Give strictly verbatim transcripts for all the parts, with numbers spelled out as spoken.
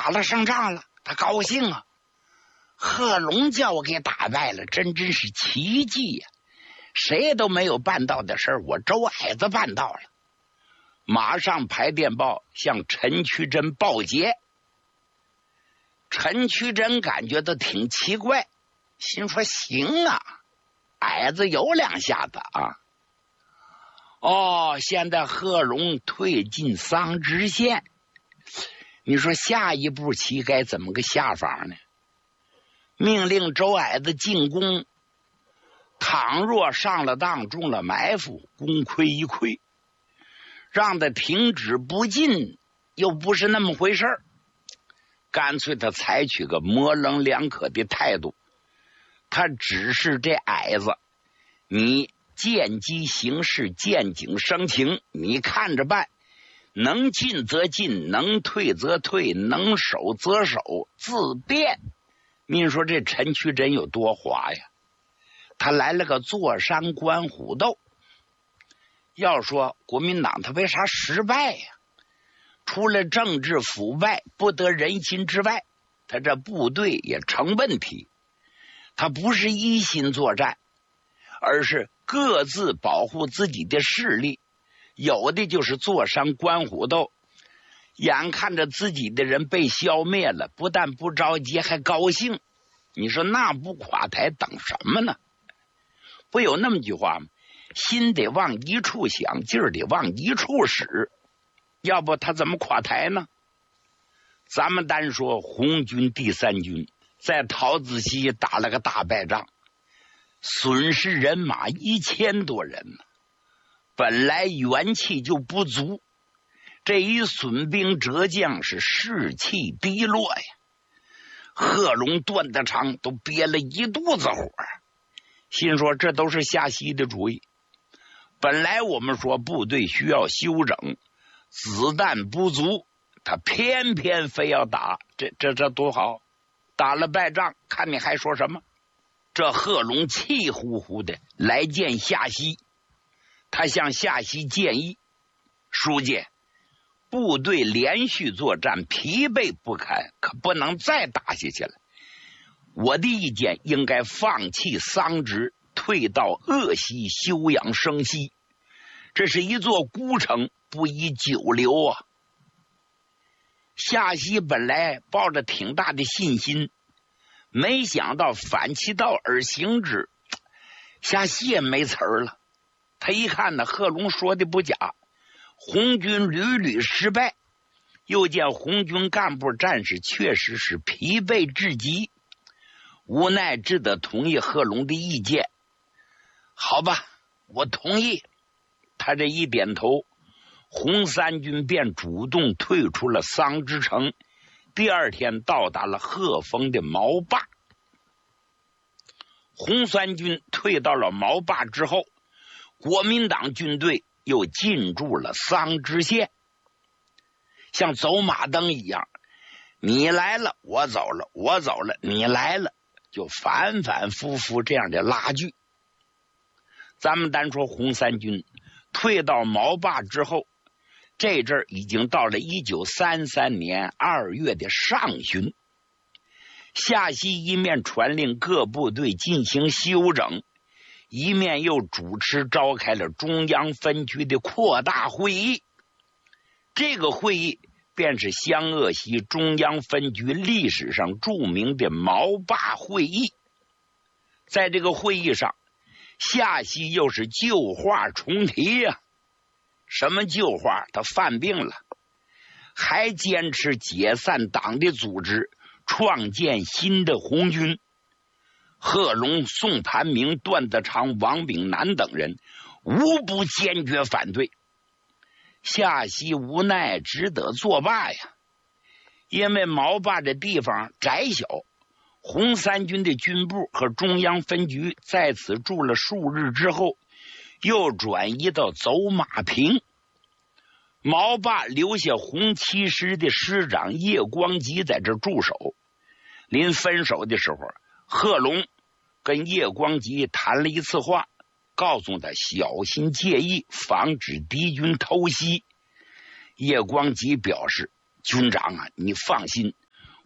打了胜仗了，他高兴啊。贺龙叫我给打败了，真真是奇迹呀、啊！谁都没有办到的事儿，我周矮子办到了。马上排电报向陈渠珍报捷。陈渠珍感觉到挺奇怪，心说行啊，矮子有两下子啊。哦，现在贺龙退进桑植县，你说下一步棋该怎么个下法呢？命令周矮子进攻，倘若上了当中了埋伏，功亏一篑，让他停止不进又不是那么回事儿，干脆他采取个模棱两可的态度，他指示这矮子，你见机行事，见景生情，你看着办，能进则进，能退则退，能守则守，自便。您说这陈渠珍有多滑呀？他来了个坐山观虎斗。要说国民党他为啥失败呀？除了政治腐败不得人心之外，他这部队也成问题。他不是一心作战，而是各自保护自己的势力，有的就是坐山观虎斗，眼看着自己的人被消灭了，不但不着急还高兴。你说那不垮台等什么呢？不有那么句话吗？心得往一处想，劲儿得往一处使，要不他怎么垮台呢？咱们单说红军第三军在桃子溪打了个大败仗，损失人马一千多人呢，本来元气就不足，这一损兵折将是士气低落呀。贺龙、段德昌都憋了一肚子火，心说这都是夏曦的主意。本来我们说部队需要休整，子弹不足，他偏偏非要打，这这这多好！打了败仗，看你还说什么？这贺龙气呼呼的来见夏曦，他向夏曦建议：书记，部队连续作战，疲惫不堪，可不能再打下去了。我的意见应该放弃桑植，退到鄂西休养生息。这是一座孤城，不宜久留啊！夏曦本来抱着挺大的信心，没想到反其道而行之，夏曦也没词儿了。他一看呢，贺龙说的不假，红军屡屡失败，又见红军干部战士确实是疲惫至极，无奈只得同意贺龙的意见。好吧，我同意。他这一点头，红三军便主动退出了桑植城，第二天到达了鹤峰的毛坝。红三军退到了毛坝之后，国民党军队又进驻了桑植县，像走马灯一样，你来了我走了，我走了你来了，就反反复复这样的拉锯。咱们单说红三军退到毛坝之后，这阵儿已经到了一九三三年二月的上旬，夏曦一面传令各部队进行休整，一面又主持召开了中央分局的扩大会议。这个会议便是湘鄂西中央分局历史上著名的毛坝会议。在这个会议上，夏曦又是旧话重提呀、啊。什么旧话？他犯病了，还坚持解散党的组织，创建新的红军。贺龙、宋盘明、段德昌、王炳南等人无不坚决反对。夏曦无奈只得作罢呀，因为毛坝这地方窄小，红三军的军部和中央分局在此住了数日之后，又转移到走马坪。毛坝留下红七师的师长叶光吉在这驻守。临分手的时候，贺龙跟叶光吉谈了一次话，告诉他小心介意，防止敌军偷袭。叶光吉表示，军长啊，你放心，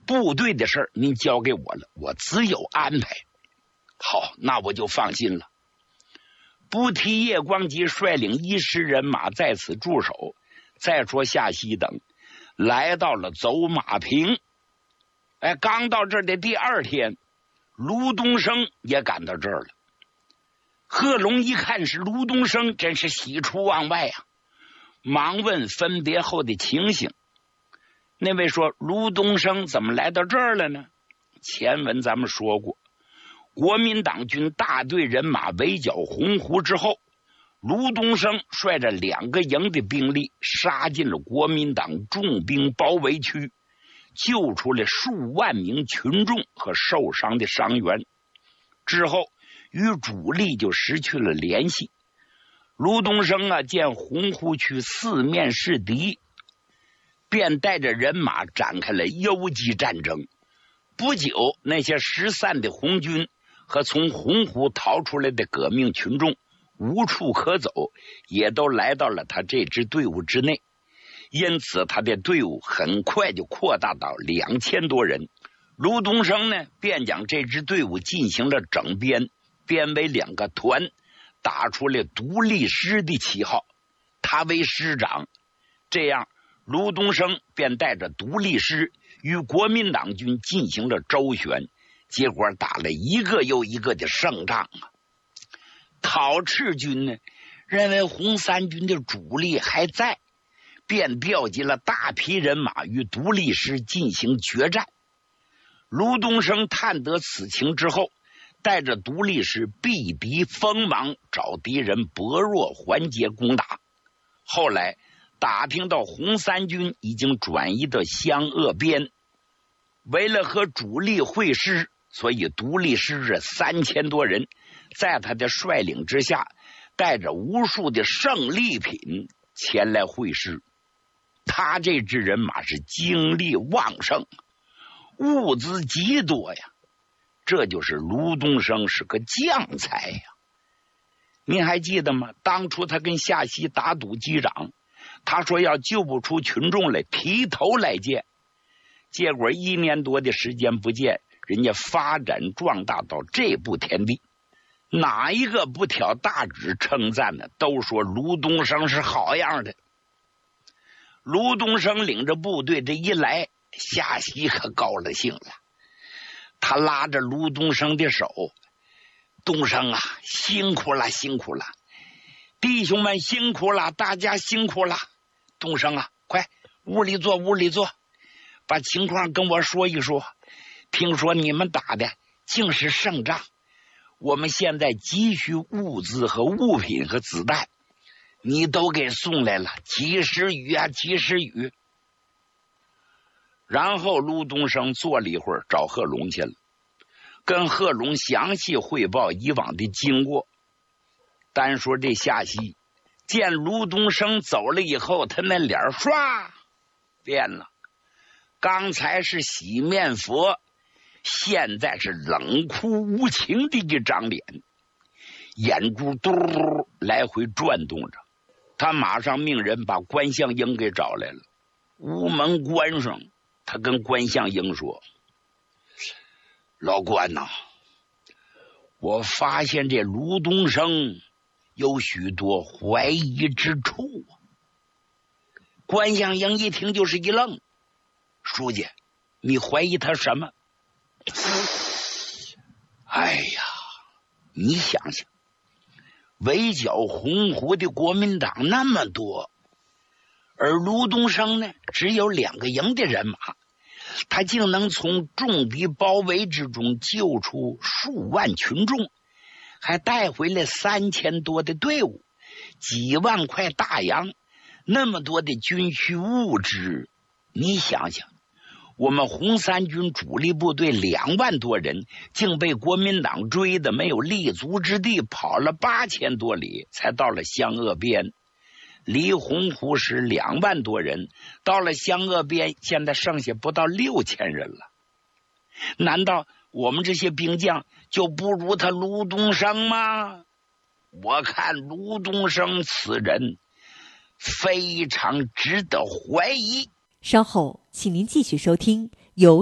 部队的事儿您交给我了，我自有安排。好，那我就放心了。不提叶光吉率领一师人马在此驻守，再说夏曦等来到了走马坪。哎，刚到这儿的第二天，卢东升也赶到这儿了。贺龙一看是卢东升，真是喜出望外啊，忙问分别后的情形。那位说，卢东升怎么来到这儿了呢？前文咱们说过，国民党军大队人马围剿洪湖之后，卢东升率着两个营的兵力杀进了国民党重兵包围区，救出了数万名群众和受伤的伤员。之后与主力就失去了联系。卢东升啊，见洪湖区四面是敌，便带着人马展开了游击战争。不久，那些失散的红军和从洪湖逃出来的革命群众无处可走，也都来到了他这支队伍之内。因此他的队伍很快就扩大到两千多人。卢东升呢，便将这支队伍进行了整编，编为两个团，打出了独立师的旗号，他为师长。这样卢东升便带着独立师与国民党军进行了周旋，结果打了一个又一个的胜仗啊。讨赤军呢，认为红三军的主力还在，便调集了大批人马与独立师进行决战。卢东升探得此情之后，带着独立师避敌锋芒，找敌人薄弱环节攻打。后来打听到红三军已经转移到湘鄂边，为了和主力会师，所以独立师这三千多人在他的率领之下，带着无数的胜利品前来会师。他这支人马是精力旺盛，物资极多呀，这就是卢东升是个将才呀。您还记得吗？当初他跟夏曦打赌击掌，他说要救不出群众来，提头来见。结果一年多的时间不见，人家发展壮大到这步田地，哪一个不挑大指称赞呢？都说卢东升是好样的。卢东升领着部队这一来，夏曦可高了兴了。他拉着卢东升的手，东升啊，辛苦了辛苦了，弟兄们辛苦了，大家辛苦了。东升啊，快屋里坐屋里坐，把情况跟我说一说。听说你们打的竟是胜仗，我们现在急需物资和物品和子弹，你都给送来了，及时雨啊及时雨。然后卢东升坐了一会儿，找贺龙去了，跟贺龙详细汇报以往的经过。单说这夏曦见卢东升走了以后，他那脸唰变了，刚才是洗面佛，现在是冷酷无情的一张脸，眼珠嘟来回转动着。他马上命人把关向英给找来了，屋门关上，他跟关向英说：老关呐、啊，我发现这卢东升有许多怀疑之处啊。关向英一听就是一愣：书记，你怀疑他什么？哎呀，你想想，围剿洪湖的国民党那么多，而卢东升呢，只有两个营的人马，他竟能从重敌包围之中救出数万群众，还带回来三千多的队伍，几万块大洋，那么多的军需物质。你想想，我们红三军主力部队两万多人，竟被国民党追的没有立足之地，跑了八千多里，才到了湘鄂边。离洪湖时两万多人，到了湘鄂边，现在剩下不到六千人了。难道我们这些兵将就不如他卢东升吗？我看卢东升此人非常值得怀疑。 稍后请您继续收听由